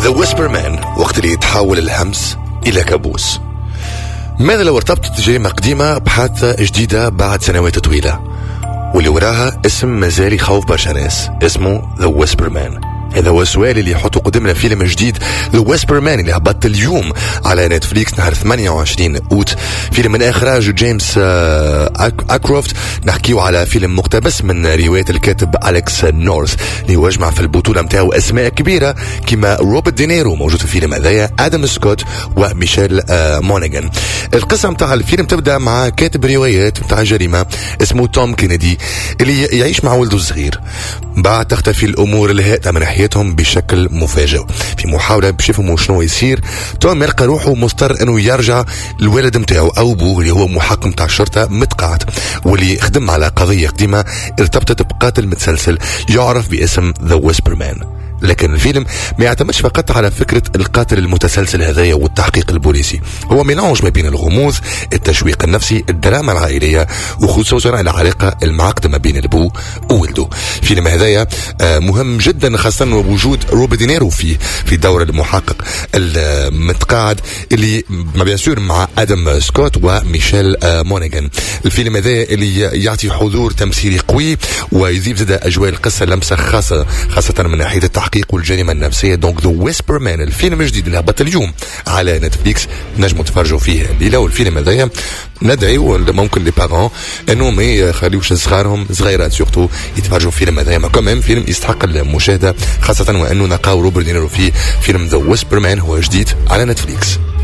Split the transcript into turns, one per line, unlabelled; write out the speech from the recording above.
The Whisper Man، وقت اللي يتحول الهمس إلى كابوس. ماذا لو ارتبطت جريمة قديمة بحادثة جديدة بعد سنوات طويلة، واللي وراها اسم مازال يخوف برشا ناس، اسمه The Whisper Man. هذا هو السؤال اللي يحطه قدامنا فيلم جديد The Whisper Man اللي هبط اليوم على نتفليكس نهار 28 أوت. فيلم من إخراج جيمس أكروفت. نحكيو على فيلم مقتبس من رواية الكاتب أليكس نورث اللي هو جمع في البطولة متاعو أسماء كبيرة كما روبرت دينيرو موجود في الفيلم هذايا، آدم سكوت وميشيل مونيغان. القصة متاع الفيلم تبدأ مع كاتب روايات متاع جريمة اسمه توم كينيدي اللي يعيش مع ولده الصغير. بعد تختفي الأمور الهائلة من حياتهم بشكل مفاجئ. في محاولة باش يفهموا شنو يصير، توم يلقى روحه مضطر انه يرجع الوالد متاعو او ابوه اللي هو محقق متاع الشرطة متقاعد واللي خدم على قضية قديمة ارتبطت بقاتل متسلسل يعرف باسم ذا ويسبر مان. لكن الفيلم ما يعتمدش فقط على فكرة القاتل المتسلسل هذايا والتحقيق البوليسي، هو ميلانج ما بين الغموض، التشويق النفسي، الدراما العائلية، وخصوصا العلاقة المعقدة ما بين البو وولده. الفيلم هذايا مهم جدا خاصة وجود روبرت دينيرو فيه في دور المحقق المتقاعد اللي ما بيسور مع آدم سكوت وميشيل مونيغان. الفيلم هذايا اللي يعطي حضور تمثيلي قوي ويضيف زاد أجواء القصة لمسة خاصة من ناحية التحقيق والجريمة النفسية. دونك ذا ويسبر مان الفيلم الجديد اللي هبط اليوم على نتفليكس نجموا تفرجوا فيه الليلة. والفيلم هذايا ندعيو ممكن لي بارون انه ما يخليوش صغارهم صغيرات سورتو يتفرجوا فيلم هذايا، ما كمان فيلم يستحق المشاهدة خاصة وانه نلقاو روبرت دينيرو فيه. فيلم ذا ويسبر مان هو جديد على نتفليكس.